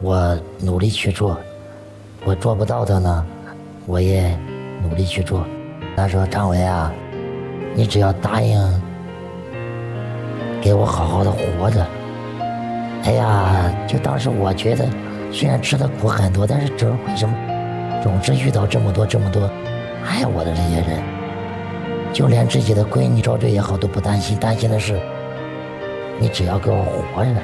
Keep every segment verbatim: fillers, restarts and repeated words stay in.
我努力去做，我做不到的呢，我也努力去做。他说张伟啊，你只要答应给我好好的活着。哎呀，就当时我觉得虽然吃的苦很多，但是这为什么总是遇到这么多这么多爱我的这些人，就连自己的闺女遭罪也好都不担心，担心的是你只要给我活着。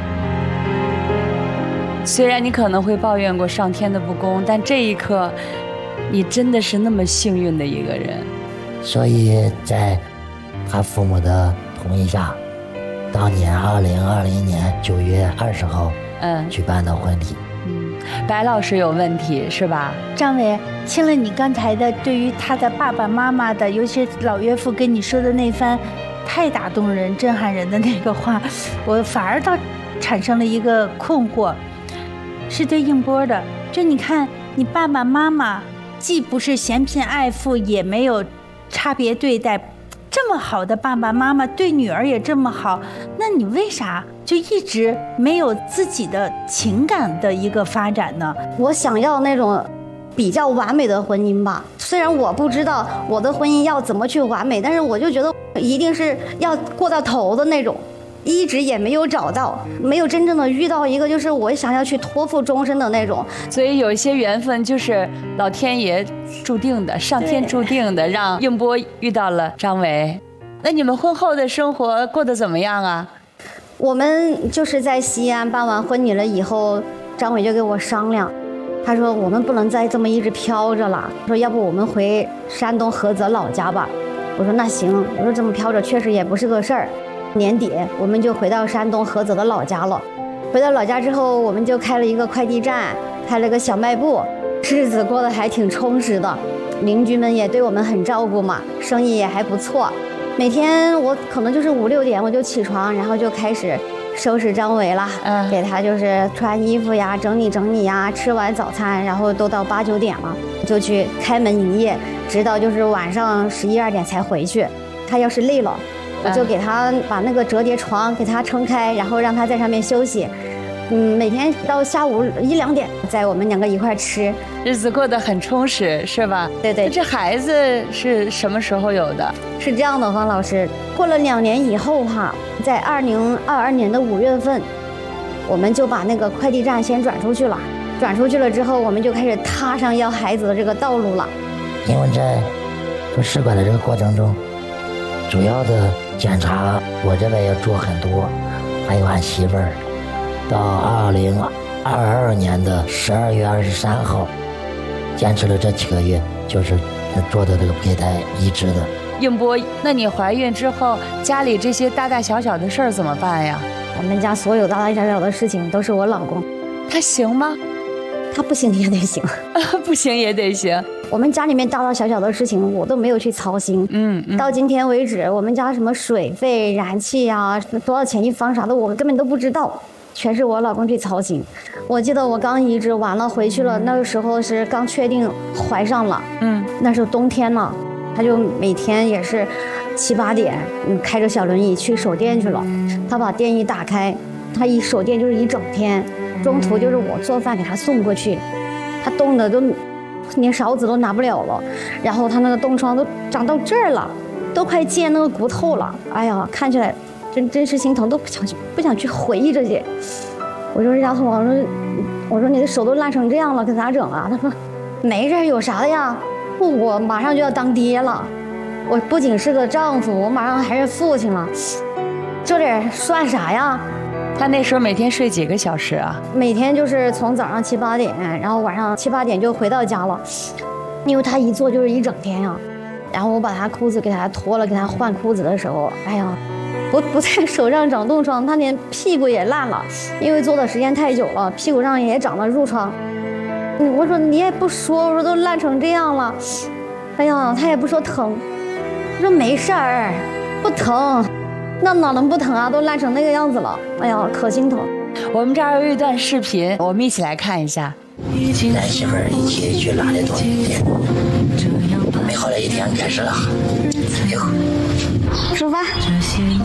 虽然你可能会抱怨过上天的不公，但这一刻你真的是那么幸运的一个人。 所以在他父母的同意下，当年二零二零年九月二十号嗯举办的婚礼。 嗯，白老师有问题是吧？ 张伟，听了你刚才的对于他的爸爸妈妈的，尤其是老岳父跟你说的那番太打动人震撼人的那个话，我反而倒产生了一个困惑，是对应波的。就你看你爸爸妈妈既不是嫌贫爱富，也没有差别对待，这么好的爸爸妈妈对女儿也这么好，那你为啥就一直没有自己的情感的一个发展呢？ 我想要那种比较完美的婚姻吧，虽然我不知道我的婚姻要怎么去完美，但是我就觉得一定是要过到头的那种，一直也没有找到，没有真正的遇到一个就是我想要去托付终身的那种。 所以有一些缘分就是老天爷注定的，上天注定的，让应波遇到了张伟。那你们婚后的生活过得怎么样啊？ 我们就是在西安办完婚礼了以后，张伟就跟我商量，他说我们不能再这么一直飘着了，说要不我们回山东菏泽老家吧。我说那行，我说这么飘着确实也不是个事儿。年底我们就回到山东菏泽的老家了。回到老家之后，我们就开了一个快递站，开了个小卖部，日子过得还挺充实的，邻居们也对我们很照顾嘛，生意也还不错。每天我可能就是五六点我就起床，然后就开始收拾张伟了，嗯，给他就是穿衣服呀，整理整理呀，吃完早餐，然后都到八九点了，就去开门营业，直到就是晚上十一二点才回去。他要是累了，我就给他把那个折叠床给他撑开，然后让他在上面休息。嗯，每天到下午一两点，在我们两个一块吃， 日子过得很充实，是吧？ 对对。 这孩子是什么时候有的？ 是这样的，方老师，过了两年以后哈，在二零二二年的五月份，我们就把那个快递站先转出去了。转出去了之后，我们就开始踏上要孩子的这个道路了。 因为在做试管的这个过程中，主要的检查我这边要做很多，还有俺媳妇儿。到二零二二年的十二月二十三号，坚持了这几个月，就是做的这个胚胎移植的。 应波，那你怀孕之后，家里这些大大小小的事儿怎么办呀？ 我们家所有大大小小的事情都是我老公。 他行吗？ 他不行也得行， 不行也得行。 我们家里面大大小小的事情我都没有去操心。嗯，嗯到今天为止，我们家什么水费、燃气啊，多少钱一方啥的，我根本都不知道。全是我老公去操心。我记得我刚移植完了回去了，那个时候是刚确定怀上了，嗯，那时候冬天了，他就每天也是七八点，嗯，开着小轮椅去手电去了。他把电一打开，他一手电就是一整天，中途就是我做饭给他送过去，他冻的都连勺子都拿不了了，然后他那个冻疮都长到这儿了，都快见那个骨头了。哎呀，看起来真真是心疼，都不想去不想去回忆这些。我说丫头，我说我说你的手都烂成这样了，可咋整啊？他说没事，有啥的呀？我马上就要当爹了，我不仅是个丈夫，我马上还是父亲了，这点算啥呀？ 他那时候每天睡几个小时啊？ 每天就是从早上七八点，然后晚上七八点就回到家了，因为他一坐就是一整天呀。然后我把他裤子给他脱了，给他换裤子的时候，哎呀，不不在手上长冻疮，他连屁股也烂了，因为坐的时间太久了，屁股上也长了褥疮。我说你也不说，我说都烂成这样了，哎呀，他也不说疼，我说没事儿，不疼，那哪能不疼啊？都烂成那个样子了，哎呀，可心疼。 我们这儿有一段视频，我们一起来看一下。 咱媳妇儿一起去拉的多一天，美好的一天开始了。哎呦， 出发。